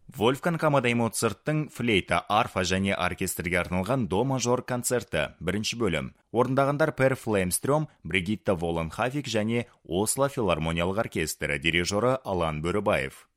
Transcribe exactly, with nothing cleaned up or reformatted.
Вольфганг Амадей Моцарттың флейта, арфа және оркестрге арналған до мажор концерті, бірінші бөлім. Орындағандар Пер Флеймстрём, Бригитта Волленхафик және Осло филармониялық оркестрі, дирижері Алан Бөрібаев.